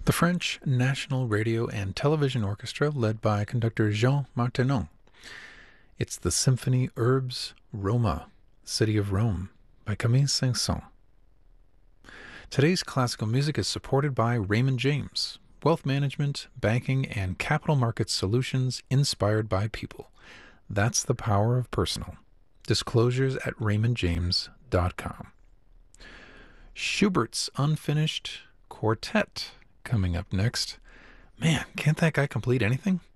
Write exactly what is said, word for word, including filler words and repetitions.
The French National Radio and Television Orchestra, led by conductor Jean Martinon. It's the Symphony Urbs Roma, City of Rome, by Camille Saint-Saëns. Today's classical music is supported by Raymond James, wealth management, banking, and capital market solutions inspired by people. That's the power of personal. Disclosures at raymond james dot com. Schubert's Unfinished Quartet coming up next. Man, can't that guy complete anything?